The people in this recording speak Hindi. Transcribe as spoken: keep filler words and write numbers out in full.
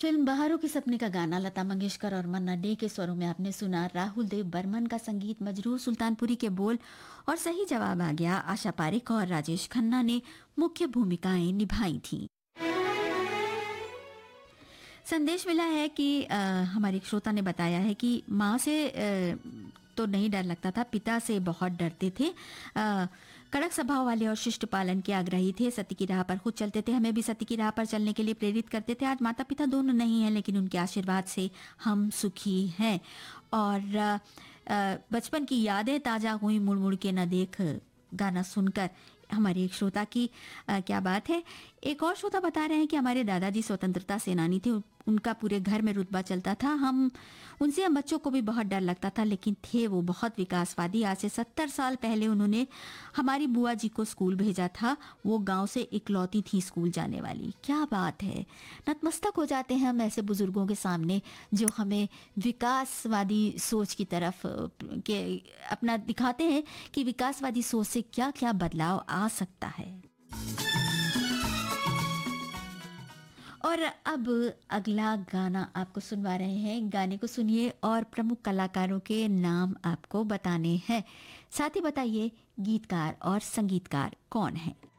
फिल्म बहारों के सपने का गाना लता मंगेशकर और मन्ना डे के स्वरों में आपने सुना। राहुल देव बर्मन का संगीत, मजरूह सुल्तानपुरी के बोल और सही जवाब आ गया। आशा पारेख और राजेश खन्ना ने मुख्य भूमिकाएं निभाई थीं। संदेश मिला है कि अ, हमारे एक श्रोता ने बताया है कि माँ से अ, तो नहीं डर लगता था, पिता से बहुत डरते थे। अ, कड़क स्वभाव वाले और शिष्ट पालन के आग्रही थे, सत्य की राह पर खुद चलते थे, हमें भी सत्य की राह पर चलने के लिए प्रेरित करते थे। आज माता पिता दोनों नहीं हैं, लेकिन उनके आशीर्वाद से हम सुखी हैं। और अ, अ, बचपन की यादें ताज़ा हुई, मुड़ मुड़ के न देख गाना सुनकर। हमारे एक श्रोता की अ, क्या बात है। एक और श्रोता बता रहे हैं कि हमारे दादाजी स्वतंत्रता सेनानी थे, उनका पूरे घर में रुतबा चलता था। हम उनसे हम बच्चों को भी बहुत डर लगता था, लेकिन थे वो बहुत विकासवादी। आज से सत्तर साल पहले उन्होंने हमारी बुआ जी को स्कूल भेजा था। वो गांव से इकलौती थी स्कूल जाने वाली। क्या बात है। नतमस्तक हो जाते हैं हम ऐसे बुजुर्गों के सामने जो हमें विकासवादी सोच की तरफ अ, के अपना दिखाते हैं कि विकासवादी सोच से क्या क्या बदलाव आ सकता है। और अब अगला गाना आपको सुनवा रहे हैं। गाने को सुनिए और प्रमुख कलाकारों के नाम आपको बताने हैं। साथ ही बताइए गीतकार और संगीतकार कौन है।